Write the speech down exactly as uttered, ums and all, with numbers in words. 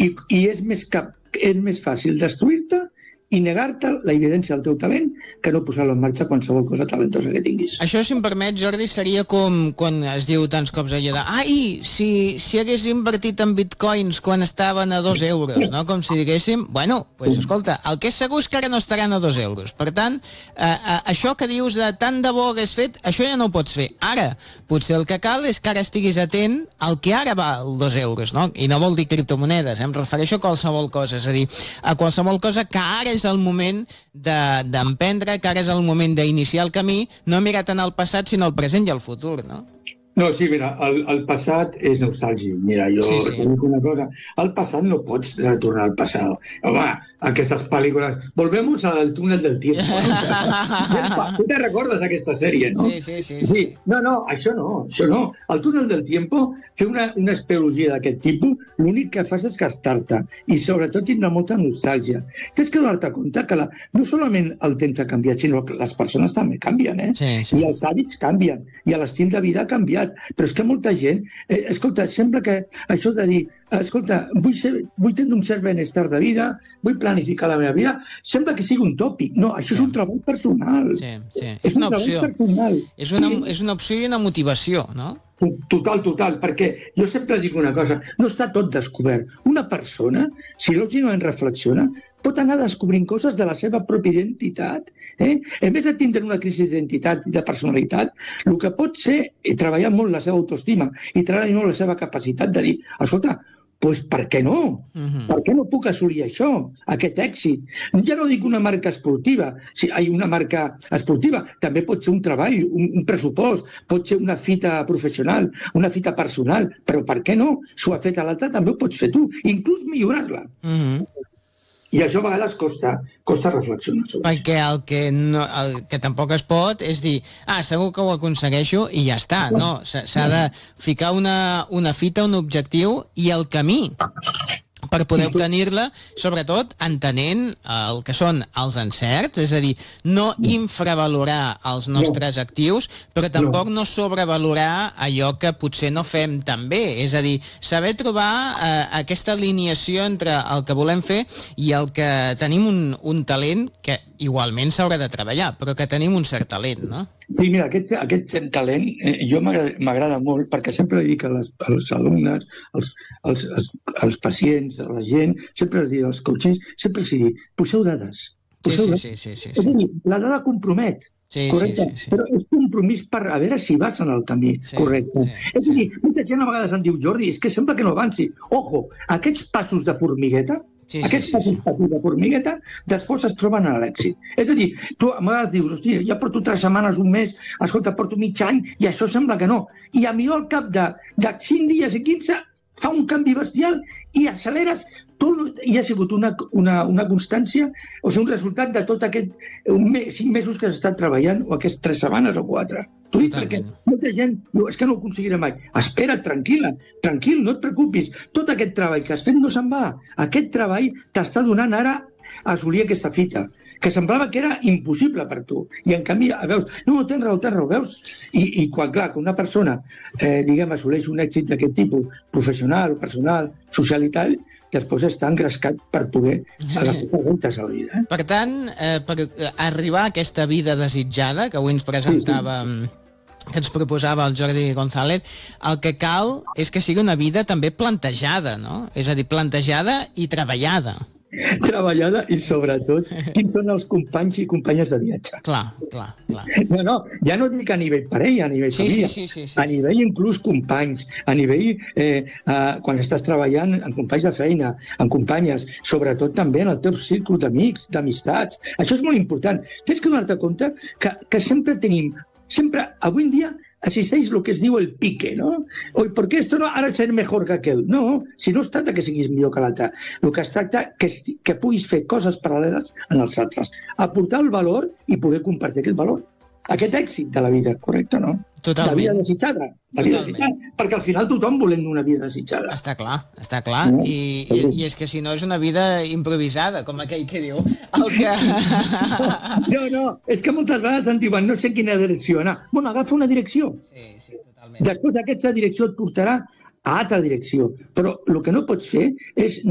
I, i és, més cap, és més fàcil destruir-te i negar-te la evidència del teu talent que no posar-lo en marxa qualsevol cosa talentosa que tinguis. Això, si em permet, Jordi, seria com quan es diu tants cops allò de ai, si, si hagués invertit en bitcoins quan estaven a dos euros, no? Com si diguéssim, bueno, pues, escolta, el que és segur és que ara no estaran a dos euros. Per tant, eh, eh, això que dius de tant de bo hagués fet, això ja no ho pots fer. Ara, potser el que cal és que ara estiguis atent al que ara val dos euros, no? I no vol dir criptomonedes, eh? Em refereixo a qualsevol cosa, és a dir, a qualsevol cosa que ara és el moment d'emprendre, que ara és el moment d'iniciar el camí, no mirar tant al passat, sinó al present i al futur, no? No, sí, mira, el, el passat és nostàlgic. Mira, jo sí, sí. dic una cosa. El passat no pots retornar al passat. Home, aquestes pel·lícules... Volvemos al túnel del tiempo. No? Tu te recordes aquesta sèrie, no? Sí, sí, sí, sí. sí. No, no, això no, això no. El túnel del tiempo, fer una, una espeleologia d'aquest tipus, l'únic que fas és gastar-te i sobretot tindrà molta nostàlgia. Tens que donar-te compte que la, no solament el temps ha canviat, sinó que les persones també canvien, eh? Sí, sí. I els hàbits canvien, i l'estil de vida ha canviat. Però és que molta gent, eh, escolta, sembla que això de dir, escolta, vull, ser, vull tenir un cert benestar de vida, vull planificar la meva vida, sembla que sigui un tòpic. No, això sí. és un treball personal. Sí, sí. És una opció. Personal. És una, és una opció i una motivació, no? Total, total, perquè jo sempre dic una cosa, no està tot descobert. Una persona, si lògicament reflexiona, pot anar descobrint coses de la seva pròpia identitat. Eh? En vez de tindre una crisi d'identitat i de personalitat, el que pot ser treballar molt la seva autoestima i treballar molt la seva capacitat de dir, escolta, doncs per què no? Uh-huh. Per què no puc assolir això, aquest èxit? Ja no dic una marca esportiva, si hi ha una marca esportiva, també pot ser un treball, un, un pressupost, pot ser una fita professional, una fita personal, però per què no? Si ho ha fet a l'altre, també ho pots fer tu, inclús millorar-la. Uh-huh. I això a vegades costa, costa reflexionar sobre Perquè el que, no, el que tampoc es pot és dir, ah, segur que ho aconsegueixo i ja està, no? S'ha de ficar una, una fita, un objectiu i el camí per poder obtenir-la, sobretot entenent el que són els encerts, és a dir, no infravalorar els nostres actius, però tampoc no sobrevalorar allò que potser no fem tan bé, és a dir, saber trobar eh, aquesta alineació entre el que volem fer i el que tenim un, un talent que igualment s'haurà de treballar, però que tenim un cert talent, no? Sí, mira, aquest, aquest cert talent eh, jo m'agrada molt perquè sempre li dic a les, als alumnes, als, als, als, als pacients, a la gent, sempre els dic als coaches, sempre els dic, poseu dades. Poseu sí, sí, sí, sí, sí, sí. És a dir, la dada compromet. Sí, correcte? sí, sí, sí. Però és compromís per a veure si vas en el camí sí, correcte. Sí, és a dir, molta gent a vegades em diu, Jordi, és que sembla que no avanci. Ojo, aquests passos de formigueta, Sí, Aquests sí, sí, petits sí. petits de formigueta després es troben a l'èxit. És a dir, tu a vegades dius, hòstia, ja porto tres setmanes, un mes, escolta, porto mig any, i això sembla que no. I a mi al cap de, de cinc dies i quinze fa un canvi bestial i acceleres tot, i ha sigut una, una, una constància, o sigui, un resultat de tot aquest un mes, cinc mesos que has estat treballant, o aquestes tres setmanes o quatre. T'ho dic perquè molta gent diu, és que no ho aconseguiré mai. Espera't, tranquil·la, tranquil, no et preocupis. Tot aquest treball que has fet no se'n va. Aquest treball t'està donant ara a assolir aquesta fita, que semblava que era impossible per tu. I en canvi, veus, no, tens raó, tens raó, veus? I, i quan, clar, que una persona, eh, diguem, assoleix un èxit d'aquest tipus, professional, personal, social i tal, després està engrescat per poder agafar preguntes a la vida. Eh? Per tant, eh, per arribar a aquesta vida desitjada, que avui ens presentava... Sí, sí. que ens proposava el Jordi González, el que cal és que sigui una vida també plantejada, no? És a dir, plantejada i treballada. Treballada i, sobretot, quins són els companys i companyes de viatge. Clar, clar, clar. No, no, ja no dic a nivell parella, a nivell sí, família, sí, sí, sí, sí, a nivell inclús companys, a nivell eh, eh, quan estàs treballant en companys de feina, en companyes, sobretot també en el teu círculo d'amics, d'amistats. Això és molt important. Tens que donar-te compte que, que sempre tenim Sempre, avui en dia, existeix el que es diu el pique, ¿no? Oi, ¿por qué esto no ara ser mejor que aquel? No, si no es tracta que siguis millor que l'altre. El que es tracta que, que puguis fer coses paral·leles en els altres. Aportar el valor i poder compartir aquest valor. Aquest èxit de la vida, correcte, no? Totalment. La vida desitjada. La vida desitjada. Perquè al final tothom volem una vida desitjada. Està clar, està clar. No? I, i, I és que si no és una vida improvisada, com aquell que diu. El que... No, no, és que moltes vegades em diuen no sé quina direcció anar. Bueno, agafa una direcció. Sí, sí, totalment. Després aquesta direcció et portarà a altra direcció. Però el que no pots fer és